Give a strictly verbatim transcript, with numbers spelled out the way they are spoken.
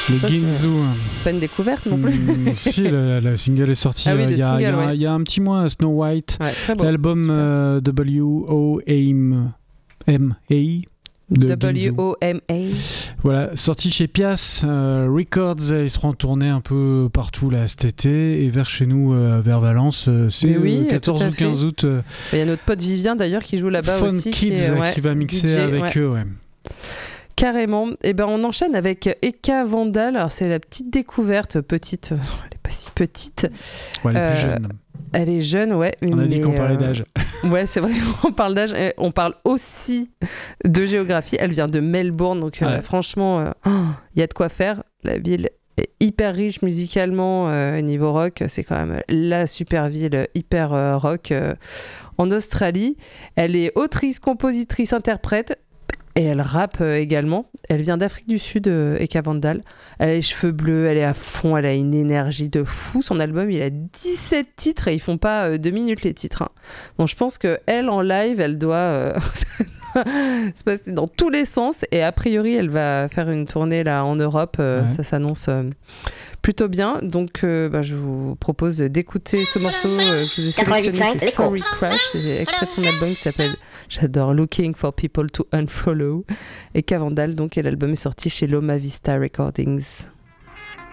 Le Ça, Ginzu. c'est... c'est pas une découverte non plus. Mmh, si, le, le single est sorti ah oui, il euh, y, ouais. y, y a un petit mois, Snow White. Ouais, très beau. L'album euh, W O M A de W O M A. Voilà, sorti chez Pias euh, Records. Ils seront tournés un peu partout là cet été et vers chez nous, euh, vers Valence. Euh, c'est oui, euh, quatorze ou quinze août. Il euh, y a notre pote Vivien d'ailleurs qui joue là-bas Fun aussi. Kids qui, est, ouais, qui va mixer D J, avec ouais. eux. Ouais. Carrément. Et ben on enchaîne avec Eka Vandal. Alors c'est la petite découverte, petite. Euh, elle est pas si petite. Ouais, elle est euh, plus jeune. Elle est jeune, ouais. On a mais, dit qu'on parlait euh, d'âge. Ouais, c'est vrai, on parle d'âge. On parle aussi de géographie. Elle vient de Melbourne, donc euh, ouais. franchement, il euh, oh, y a de quoi faire. La ville est hyper riche musicalement, euh, niveau rock. C'est quand même la super ville, hyper euh, rock euh, en Australie. Elle est autrice, compositrice, interprète. Et elle rappe euh, également. Elle vient d'Afrique du Sud, euh, Eka Vandal. Elle a les cheveux bleus, elle est à fond, elle a une énergie de fou. Son album, il a dix-sept titres et ils font pas euh, deux minutes les titres. Hein. Donc je pense qu'elle, en live, elle doit euh, se passer dans tous les sens. Et a priori, elle va faire une tournée là en Europe. Euh, ouais. Ça s'annonce euh, plutôt bien. Donc euh, bah, je vous propose d'écouter ce morceau euh, que je vous ai sélectionné. C'est Sorry Crash. C'est extrait de son album qui s'appelle... J'adore Looking for People to Unfollow. Et Eka Vandal, donc, et l'album est sorti chez Loma Vista Recordings.